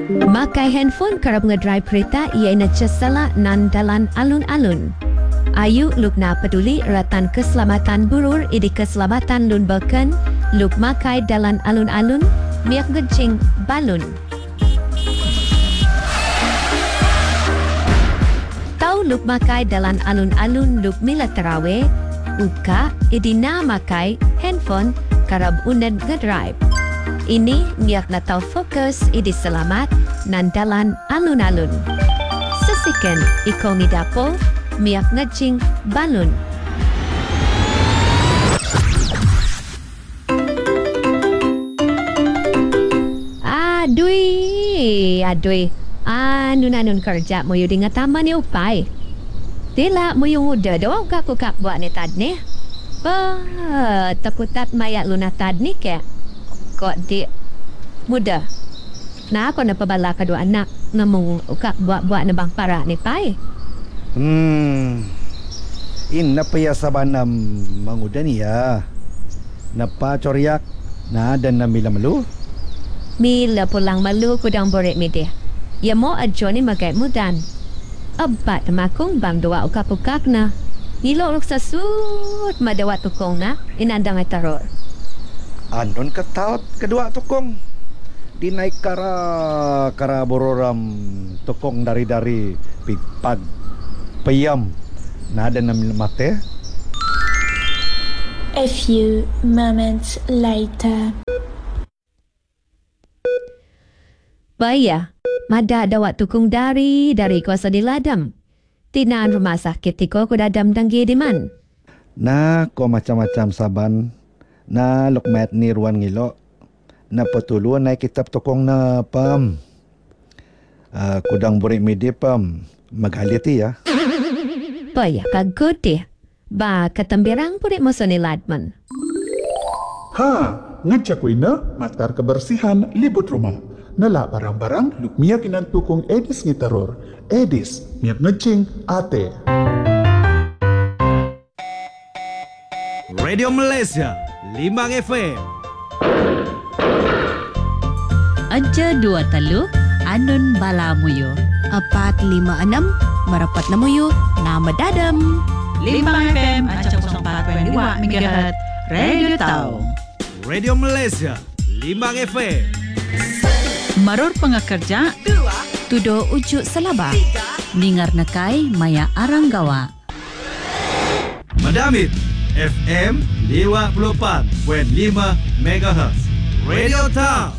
Makai handphone kerap ngedrive kereta iaina cesala nan dalan alun-alun. Ayu luk na peduli ratan keselamatan burur idi keselamatan lun beken luk makai dalan alun-alun miak gecing balun. Tau luk makai dalan alun-alun luk mila terawih uka idi na makai handphone kerap uned ngedrive. Ini miak na tau fokus idi selamat nan dalan alun-alun. Sesiken iko ni dapo miak ngecing balun. Aduy. Anun kerja mo yung ngataman ni upay. Tila mo yung uda daw kakukap buat ni tad ni. Taputat mayak lunatad ni ke. Kok di muda. Na ako napabala ka dua anak na mong ukak buat-buat na bang para ni pay. Napaya sabanam manguda niya. Napacoriak na dan namila malu. Mila pulang malu kudang boret mi dia. Ya mo adjo ni magay mudan. Abat makong bang dua ukak-ukak na. Nilolok sa sud madawat tukong na inandang ay taror. Anon kataot kedua tukong. Dinay kara bororam tukong dari pigpag payam nada na mate. A few moments later. Baya, mada dawat tukong dari kuasa diladam. Tinaan rumah sakit tiko kudadam danggi di man. Na ko macam-macam saban na lukmet ni ruan ngilo na patuluan na kitab tukong na pam kudang buri midi pam maghaliti ya. Baya kagod eh. Ba katambirang purit mo sa niladman. Ngadya ko ina, matar kebersihan libut rumah. Nala barang-barang lukmia kinantukong Edis ni teror. Edis, miak ngecing ate. Radio Malaysia 5 FM. Aja 2 talu Anun Balamuyo 456 Marapat na muyo Nama dadam 5 FM Aja 04.2 MHz Radio Tau Radio Malaysia 5 FM. Maror pengakerja Tudo ujuk selaba Ningar nakai Maya Aranggawa Madamit FM 54.5 MHz Radio Tau.